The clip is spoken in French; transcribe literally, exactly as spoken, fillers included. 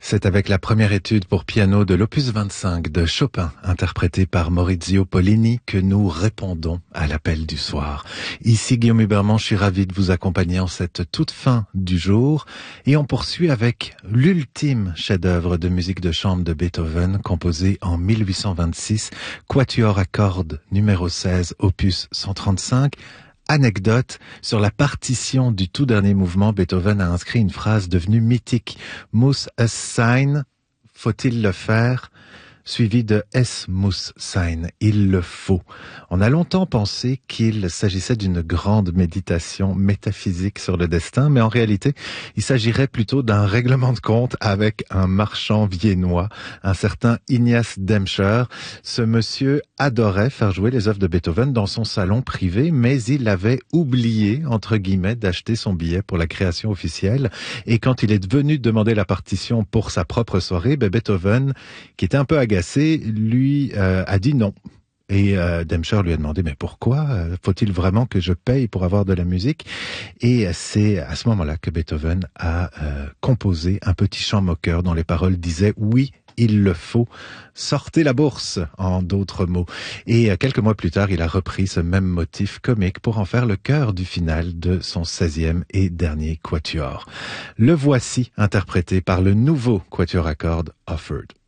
C'est avec la première étude pour piano de l'opus vingt-cinq de Chopin, interprétée par Maurizio Pollini, que nous répondons à l'appel du soir. Ici Guillaume Huberman, je suis ravi de vous accompagner en cette toute fin du jour. Et on poursuit avec l'ultime chef-d'œuvre de musique de chambre de Beethoven, composé en mille huit cent vingt-six, Quatuor à cordes numéro seize, opus cent trente-cinq. Anecdote, sur la partition du tout dernier mouvement, Beethoven a inscrit une phrase devenue mythique. Muss es sein, faut-il le faire, suivi de Es muss sein, il le faut. On a longtemps pensé qu'il s'agissait d'une grande méditation métaphysique sur le destin, mais en réalité, il s'agirait plutôt d'un règlement de compte avec un marchand viennois, un certain Ignaz Demscher. Ce monsieur adorait faire jouer les œuvres de Beethoven dans son salon privé, mais il avait oublié, entre guillemets, d'acheter son billet pour la création officielle. Et quand il est venu demander la partition pour sa propre soirée, ben Beethoven, qui était un peu agacé, lui euh, a dit non. Et euh, Demscher lui a demandé, mais pourquoi euh, faut-il vraiment que je paye pour avoir de la musique? Et c'est à ce moment-là que Beethoven a euh, composé un petit chant moqueur dont les paroles disaient « Oui, il le faut, sortez la bourse », en d'autres mots. Et euh, quelques mois plus tard, il a repris ce même motif comique pour en faire le cœur du final de son seizième et dernier quatuor. Le voici interprété par le nouveau quatuor à cordes Offered.